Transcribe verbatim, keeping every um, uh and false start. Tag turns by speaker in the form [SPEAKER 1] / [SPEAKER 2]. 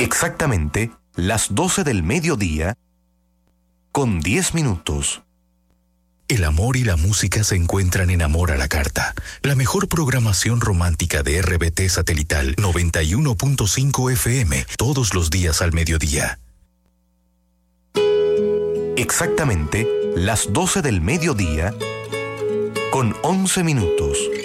[SPEAKER 1] Exactamente las doce del mediodía con diez minutos.
[SPEAKER 2] El amor y la música se encuentran en Amor a la Carta, la mejor programación romántica de R B T Satelital noventa y uno punto cinco F M, todos los días al mediodía.
[SPEAKER 1] Exactamente las doce del mediodía con once minutos.